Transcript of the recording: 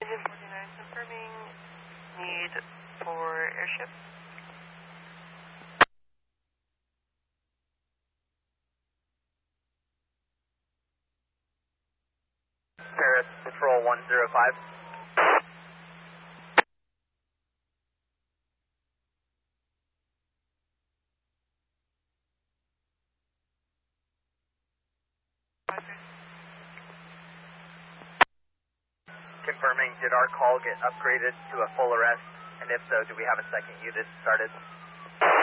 Agent 49 confirming need for airship. Paris Patrol 105. Confirming, did our call get upgraded to a full arrest? And if so, do we have a second unit started?